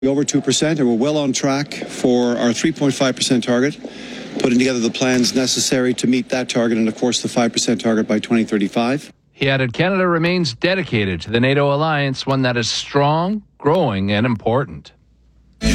Over 2%, and we're well on track for our 3.5% target, putting together the plans necessary to meet that target and, of course, the 5% target by 2035. He added Canada remains dedicated to the NATO alliance, one that is strong, growing, and important.